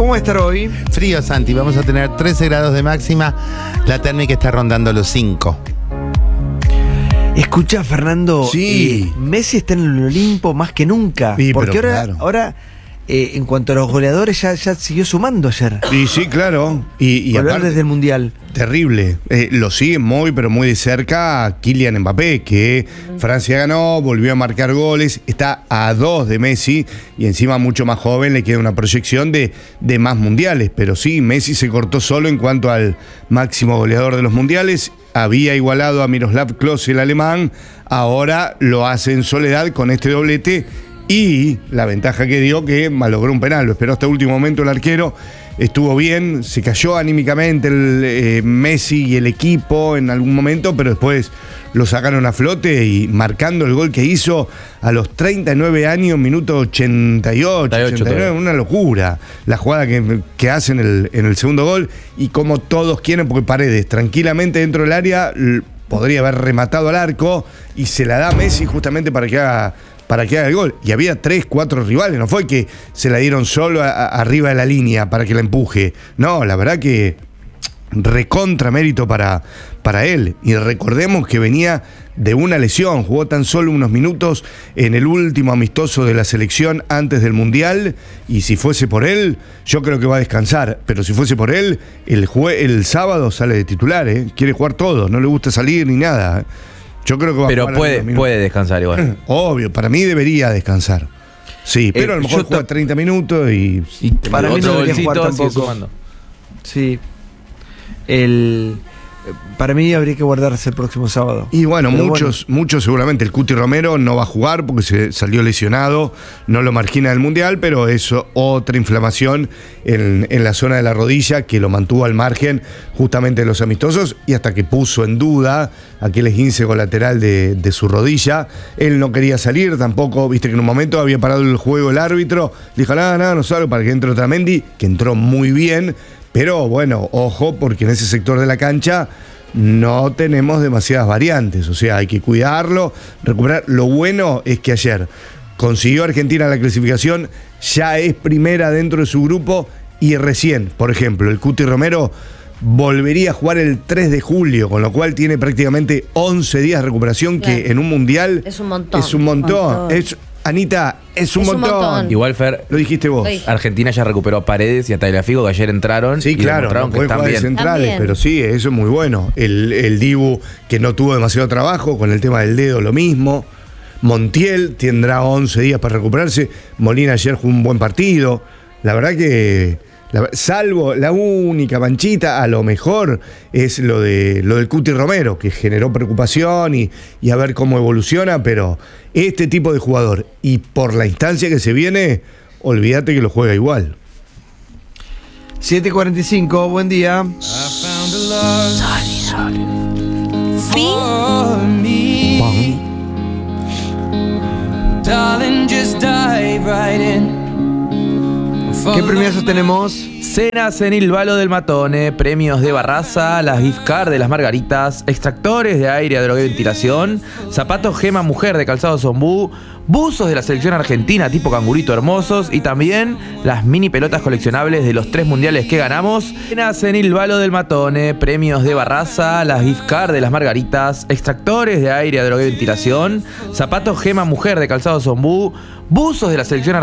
¿Cómo va a estar hoy? Frío, Santi. Vamos a tener 13 grados de máxima. La térmica está rondando los 5. Escucha, Fernando. Sí. Messi está en el Olimpo más que nunca. Sí, porque pero ahora en cuanto a los goleadores, ya siguió sumando ayer. Y sí, claro. Y Volver aparte, desde el Mundial. terrible. Lo sigue muy, pero muy de cerca Kylian Mbappé, que Francia ganó, volvió a marcar goles, está a 2 de Messi y encima mucho más joven, le queda una proyección de más mundiales. Pero sí, Messi se cortó solo en cuanto al máximo goleador de los mundiales. Había igualado a Miroslav Klose, el alemán, ahora lo hace en soledad con este doblete. Y la ventaja que dio que malogró un penal. Lo esperó hasta el último momento el arquero. Estuvo bien, se cayó anímicamente el Messi y el equipo en algún momento, pero después lo sacaron a flote y marcando el gol que hizo a los 39 años, minuto 88, 89, una locura. La jugada que hacen en el segundo gol y como todos quieren, porque Paredes tranquilamente dentro del área podría haber rematado al arco y se la da a Messi justamente para que haga el gol. Y había 3, 4 rivales, no fue que se la dieron solo arriba de la línea para que la empuje. No, la verdad que recontra mérito para él. Y recordemos que venía de una lesión, jugó tan solo unos minutos en el último amistoso de la selección antes del Mundial, y si fuese por él, yo creo que va a descansar, pero si fuese por él, el sábado sale de titular, quiere jugar todo, no le gusta salir ni nada. Yo creo que va pero a jugar puede descansar igual. Obvio, para mí debería descansar. Sí, pero a lo mejor juega 30 minutos y para mí no debería jugar golcito, tampoco. Sí. Para mí habría que guardarse el próximo sábado. Y bueno, muchos seguramente. El Cuti Romero no va a jugar porque se salió lesionado, no lo margina del Mundial, pero es otra inflamación en la zona de la rodilla que lo mantuvo al margen justamente de los amistosos y hasta que puso en duda aquel esguince colateral de su rodilla. Él no quería salir tampoco, viste que en un momento había parado el juego el árbitro, dijo nada, no salgo para que entre Otamendi, que entró muy bien. Pero bueno, ojo, porque en ese sector de la cancha no tenemos demasiadas variantes, o sea, hay que cuidarlo, recuperar. Lo bueno es que ayer consiguió Argentina la clasificación, ya es primera dentro de su grupo y recién, por ejemplo, el Cuti Romero volvería a jugar el 3 de julio, con lo cual tiene prácticamente 11 días de recuperación, claro, que en un mundial es un montón. Es un montón. Anita, es un montón. Igual, Fer, lo dijiste vos. Argentina ya recuperó a Paredes y a Tagliafico, que ayer entraron. Sí, y claro, demostraron que están bien. Centrales, pero sí, eso es muy bueno. El Dibu, que no tuvo demasiado trabajo, con el tema del dedo lo mismo. Montiel tendrá 11 días para recuperarse. Molina ayer jugó un buen partido. La verdad que, salvo la única manchita, a lo mejor es lo del Cuti Romero, que generó preocupación y a ver cómo evoluciona, pero este tipo de jugador, y por la instancia que se viene, olvídate que lo juega igual. 7:45, buen día. ¿Qué premiazos tenemos? Cenas en el Valo del Matone, premios de Barraza, las gift card de las Margaritas, extractores de aire a droga y ventilación, zapatos Gema Mujer de Calzados Ombú, buzos de la selección argentina tipo cangurito hermosos y también las mini pelotas coleccionables de los 3 mundiales que ganamos. Cenas en el Valo del Matone, premios de Barraza, las gift card de las Margaritas, extractores de aire a droga y ventilación, zapatos Gema Mujer de Calzados Ombú, buzos de la selección argentina